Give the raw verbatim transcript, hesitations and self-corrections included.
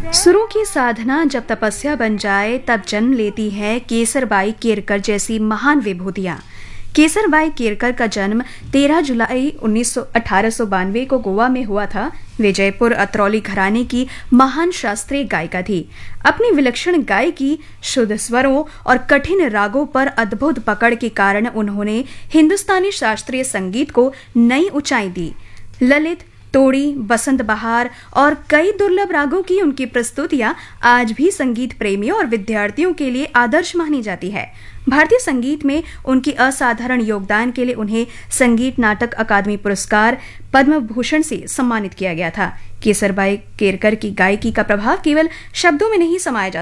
सुरों की साधना जब तपस्या बन जाए तब जन्म लेती है केसरबाई केरकर जैसी महान विभूतियां। केसरबाई केरकर का जन्म तेरह जुलाई उन्नीस सौ अठारह सौ बानवे को गोवा में हुआ था। वे जयपुर अतरौली घराने की महान शास्त्रीय गायिका थी। अपनी विलक्षण गायकी, शुद्ध स्वरों और कठिन रागों पर अद्भुत पकड़ के कारण उन्होंने हिंदुस्तानी शास्त्रीय संगीत को नई ऊंचाई दी। ललित, तोड़ी, बसंत बहार और कई दुर्लभ रागों की उनकी प्रस्तुतियां आज भी संगीत प्रेमियों और विद्यार्थियों के लिए आदर्श मानी जाती है। भारतीय संगीत में उनकी असाधारण योगदान के लिए उन्हें संगीत नाटक अकादमी पुरस्कार, पद्म भूषण से सम्मानित किया गया था। केसरबाई केरकर की गायकी का प्रभाव केवल शब्दों में नहीं समाया जा